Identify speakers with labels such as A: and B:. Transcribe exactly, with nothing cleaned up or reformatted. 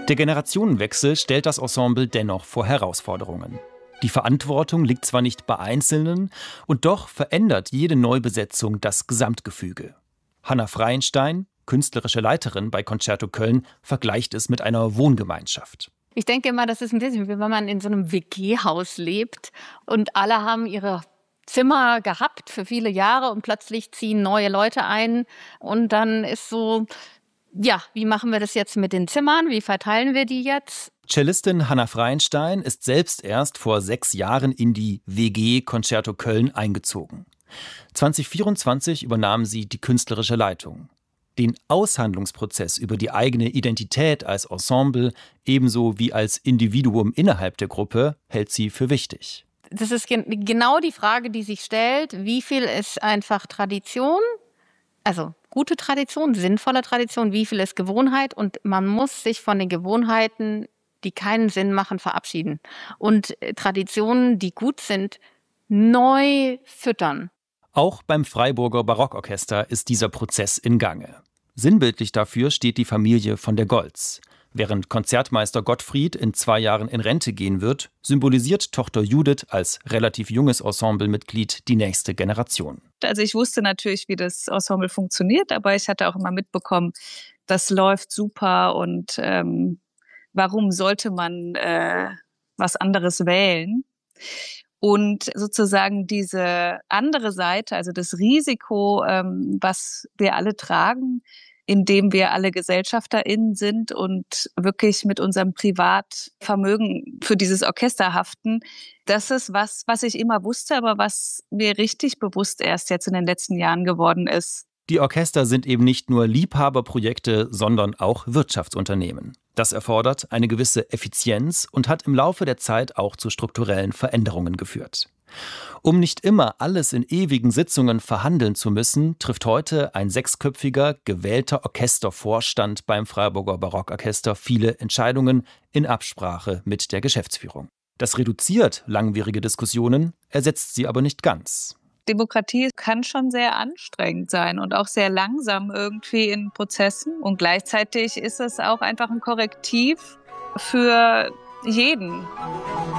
A: Der Generationenwechsel stellt das Ensemble dennoch vor Herausforderungen. Die Verantwortung liegt zwar nicht bei Einzelnen, und doch verändert jede Neubesetzung das Gesamtgefüge. Hanna Freienstein, künstlerische Leiterin bei Concerto Köln, vergleicht es mit einer Wohngemeinschaft.
B: Ich denke immer, das ist ein bisschen wie wenn man in so einem W G-Haus lebt und alle haben ihre Zimmer gehabt für viele Jahre und plötzlich ziehen neue Leute ein und dann ist so, ja, wie machen wir das jetzt mit den Zimmern? Wie verteilen wir die jetzt?
A: Cellistin Hanna Freienstein ist selbst erst vor sechs Jahren in die W G Concerto Köln eingezogen. zwanzig vierundzwanzig übernahm sie die künstlerische Leitung. Den Aushandlungsprozess über die eigene Identität als Ensemble ebenso wie als Individuum innerhalb der Gruppe hält sie für wichtig.
B: Das ist gen- genau die Frage, die sich stellt, wie viel ist einfach Tradition, also gute Tradition, sinnvolle Tradition, wie viel ist Gewohnheit und man muss sich von den Gewohnheiten, die keinen Sinn machen, verabschieden und Traditionen, die gut sind, neu füttern.
A: Auch beim Freiburger Barockorchester ist dieser Prozess in Gange. Sinnbildlich dafür steht die Familie von der Goltz. Während Konzertmeister Gottfried in zwei Jahren in Rente gehen wird, symbolisiert Tochter Judith als relativ junges Ensemblemitglied die nächste Generation.
C: Also ich wusste natürlich, wie das Ensemble funktioniert, aber ich hatte auch immer mitbekommen, das läuft super und ähm, warum sollte man äh, was anderes wählen? Und sozusagen diese andere Seite, also das Risiko, ähm, was wir alle tragen, indem wir alle GesellschafterInnen sind und wirklich mit unserem Privatvermögen für dieses Orchester haften, das ist was, was ich immer wusste, aber was mir richtig bewusst erst jetzt in den letzten Jahren geworden ist.
A: Die Orchester sind eben nicht nur Liebhaberprojekte, sondern auch Wirtschaftsunternehmen. Das erfordert eine gewisse Effizienz und hat im Laufe der Zeit auch zu strukturellen Veränderungen geführt. Um nicht immer alles in ewigen Sitzungen verhandeln zu müssen, trifft heute ein sechsköpfiger, gewählter Orchestervorstand beim Freiburger Barockorchester viele Entscheidungen in Absprache mit der Geschäftsführung. Das reduziert langwierige Diskussionen, ersetzt sie aber nicht ganz.
C: Demokratie kann schon sehr anstrengend sein und auch sehr langsam irgendwie in Prozessen. Und gleichzeitig ist es auch einfach ein Korrektiv für jeden.